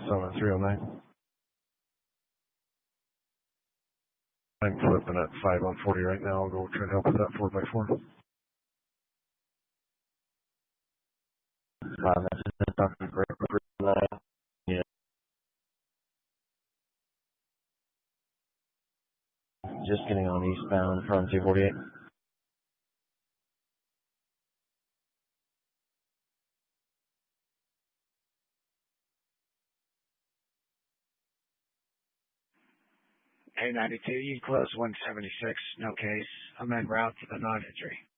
309. I'm flipping at 5 on 40 right now. I'll go try and help with that 4x4. That's Dr. Great. Yeah. Just getting on eastbound from 248. A92, you close 176, no case. I'm en route to the non-entry.